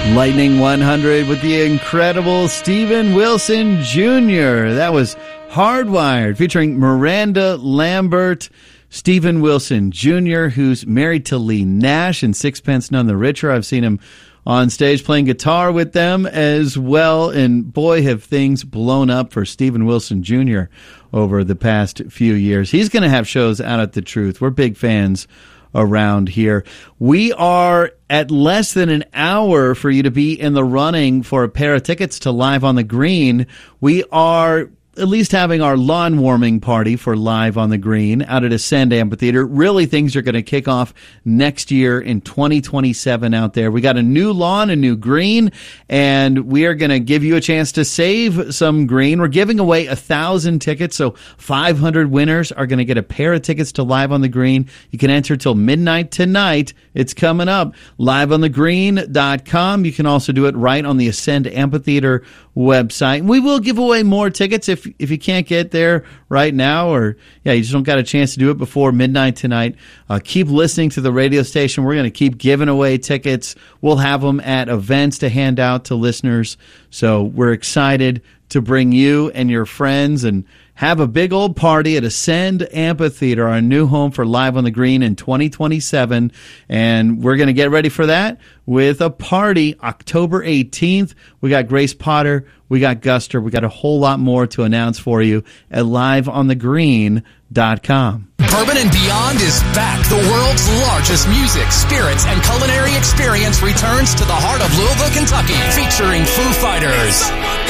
Lightning 100 with the incredible Steven Wilson Jr. That was Hardwired, featuring Miranda Lambert. Steven Wilson Jr., who's married to Lee Nash and Sixpence None the Richer. I've seen him on stage playing guitar with them as well. And boy, have things blown up for Steven Wilson Jr. over the past few years. He's going to have shows out at The Truth. We're big fans around here. We are at less than an hour for you to be in the running for a pair of tickets to Live on the Green. We are at least having our lawn warming party for Live on the Green out at Ascend Amphitheater. Really, things are going to kick off next year in 2027 out there. We got a new lawn, a new green, and we are going to give you a chance to save some green. We're giving away 1,000 tickets, so 500 winners are going to get a pair of tickets to Live on the Green. You can enter till midnight tonight. It's coming up. LiveOnTheGreen.com. You can also do it right on the Ascend Amphitheater website. We will give away more tickets if you can't get there right now, or you just don't got a chance to do it before midnight tonight. Keep listening to the radio station. We're going to keep giving away tickets. We'll have them at events to hand out to listeners. So we're excited to bring you and your friends and have a big old party at Ascend Amphitheater, our new home for Live on the Green in 2027. And we're going to get ready for that with a party October 18th. We got Grace Potter, we got Guster, we got a whole lot more to announce for you at LiveOnTheGreen.com. Bourbon and Beyond is back. The world's largest music, spirits, and culinary experience returns to the heart of Louisville, Kentucky, featuring Foo Fighters,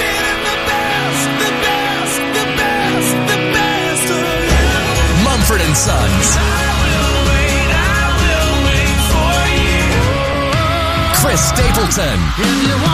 Mumford & Sons, Chris Stapleton,